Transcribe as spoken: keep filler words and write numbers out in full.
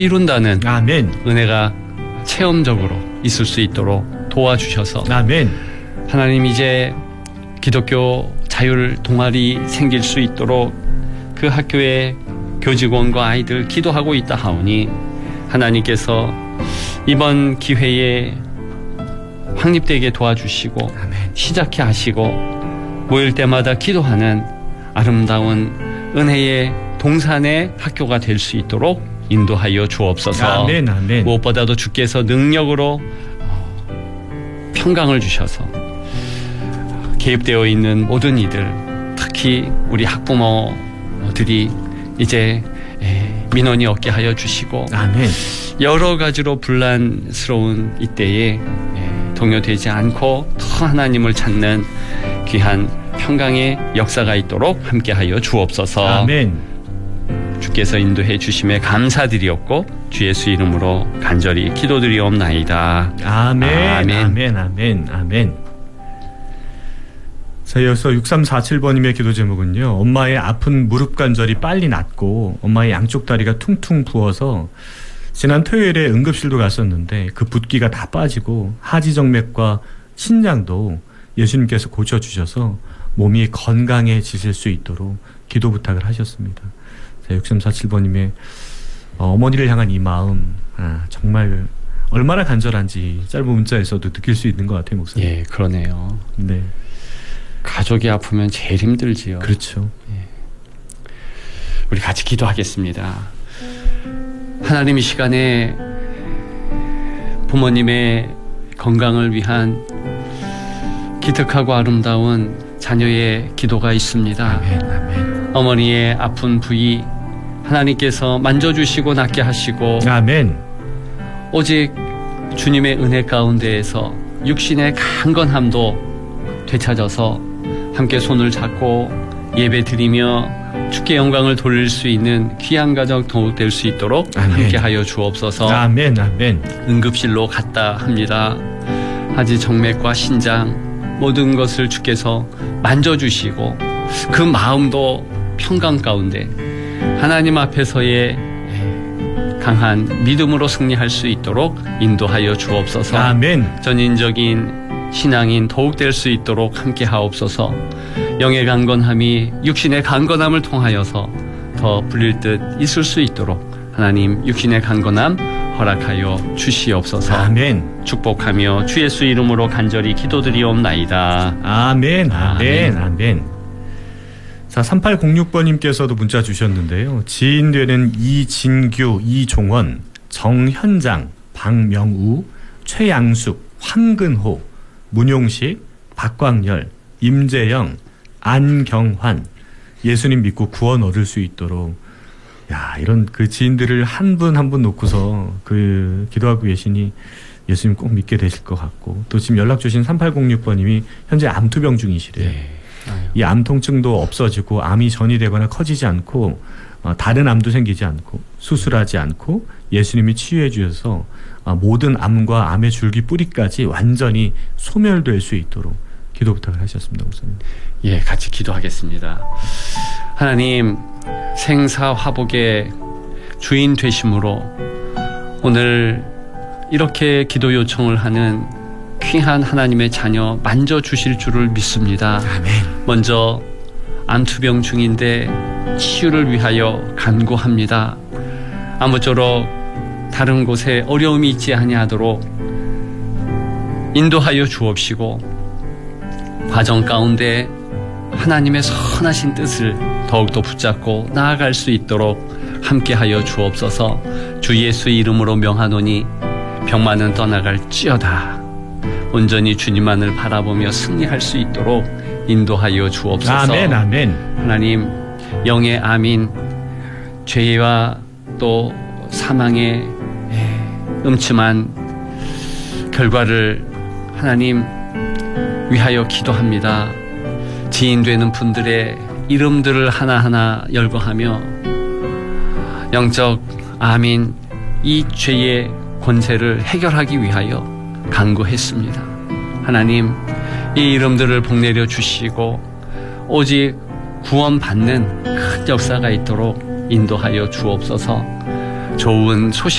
이룬다는 아멘. 은혜가 체험적으로 있을 수 있도록 도와주셔서 아멘. 하나님 이제 기독교 자율 동아리 생길 수 있도록 그 학교의 교직원과 아이들 기도하고 있다 하오니 하나님께서 이번 기회에 확립되게 도와주시고 아멘. 시작해 하시고 모일 때마다 기도하는 아름다운 은혜의 동산의 학교가 될 수 있도록 인도하여 주옵소서. 아멘, 아멘. 무엇보다도 주께서 능력으로 평강을 주셔서 개입되어 있는 모든 이들, 특히 우리 학부모들이 이제 민원이 없게 하여 주시고 아멘. 여러 가지로 분란스러운 이때에 동요되지 않고 더 하나님을 찾는 귀한 평강의 역사가 있도록 함께하여 주옵소서. 아멘. 주께서 인도해 주심에 감사드리옵고 주 예수 이름으로 간절히 기도드리옵나이다. 아멘. 아멘. 아멘. 아멘. 아멘. 자, 이어서 육삼사칠 번님의 기도 제목은요. 엄마의 아픈 무릎 관절이 빨리 낫고 엄마의 양쪽 다리가 퉁퉁 부어서 지난 토요일에 응급실도 갔었는데 그 붓기가 다 빠지고 하지정맥과 신장도 예수님께서 고쳐주셔서 몸이 건강해지실 수 있도록 기도 부탁을 하셨습니다. 자, 육삼사칠 번님의 어머니를 향한 이 마음, 아, 정말 얼마나 간절한지 짧은 문자에서도 느낄 수 있는 것 같아요, 목사님. 예, 그러네요. 네. 가족이 아프면 제일 힘들지요. 그렇죠. 예. 우리 같이 기도하겠습니다. 하나님 이 시간에 부모님의 건강을 위한 기특하고 아름다운 자녀의 기도가 있습니다. 아멘, 아멘. 어머니의 아픈 부위 하나님께서 만져주시고 낫게 하시고 아멘. 오직 주님의 은혜 가운데에서 육신의 강건함도 되찾아서 함께 손을 잡고 예배 드리며 주께 영광을 돌릴 수 있는 귀한 가정 더욱 될 수 있도록 아멘. 함께하여 주옵소서. 아멘, 아멘. 응급실로 갔다 합니다. 하지 정맥과 신장 모든 것을 주께서 만져주시고 그 마음도 평강 가운데 하나님 앞에서의 강한 믿음으로 승리할 수 있도록 인도하여 주옵소서. 아멘. 전인적인 신앙인 더욱 될 수 있도록 함께 하옵소서. 영의 강건함이 육신의 강건함을 통하여서 더 불릴 듯 있을 수 있도록 하나님 육신의 강건함 허락하여 주시옵소서. 아멘. 축복하며 주 예수 이름으로 간절히 기도드리옵나이다. 아멘, 아멘, 아멘. 아멘. 자, 삼팔공육 번님께서도 문자 주셨는데요. 지인 되는 이진규, 이종원, 정현장, 박명우, 최양숙, 황근호, 문용식, 박광열, 임재영, 안경환, 예수님 믿고 구원 얻을 수 있도록, 야, 이런 그 지인들을 한 분 한 분 놓고서 그 기도하고 계시니 예수님 꼭 믿게 되실 것 같고, 또 지금 연락 주신 삼팔공육 번님이 현재 암투병 중이시래요. 네. 이 암 통증도 없어지고 암이 전이되거나 커지지 않고 어, 다른 암도 생기지 않고 수술하지 않고 예수님이 치유해 주셔서 어, 모든 암과 암의 줄기 뿌리까지 완전히 소멸될 수 있도록 기도 부탁을 하셨습니다, 목사님. 예, 같이 기도하겠습니다. 하나님, 생사화복의 주인 되심으로 오늘 이렇게 기도 요청을 하는 귀한 하나님의 자녀 만져주실 줄을 믿습니다. 아멘. 먼저 암투병 중인데 치유를 위하여 간구합니다. 아무쪼록 다른 곳에 어려움이 있지 아니하도록 인도하여 주옵시고 과정 가운데 하나님의 선하신 뜻을 더욱더 붙잡고 나아갈 수 있도록 함께하여 주옵소서. 주 예수의 이름으로 명하노니 병만은 떠나갈지어다. 온전히 주님만을 바라보며 승리할 수 있도록 인도하여 주옵소서. 아멘, 아멘. 하나님, 영의 암인 죄와 또 사망의 음침한 결과를 하나님 위하여 기도합니다. 지인 되는 분들의 이름들을 하나하나 열거하며 영적 암인 이 죄의 권세를 해결하기 위하여 간구했습니다. 하나님, 이 이름들을 복내려 주시고 오직 구원받는 큰 역사가 있도록 인도하여 주옵소서. 좋은 소식